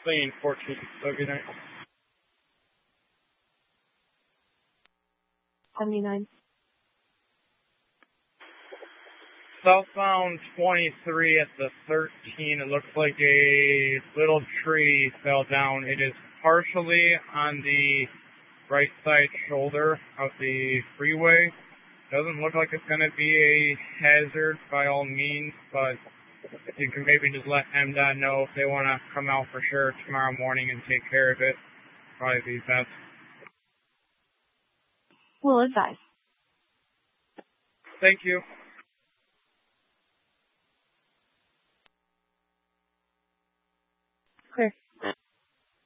Lane 14. So good night. 79. Southbound 23 at the 13. It looks like a little tree fell down. It is partially on the right side shoulder of the freeway. Doesn't look like it's going to be a hazard by all means, but if you can maybe just let MDOT know if they want to come out for sure tomorrow morning and take care of it, probably be best. Will advise. Thank you.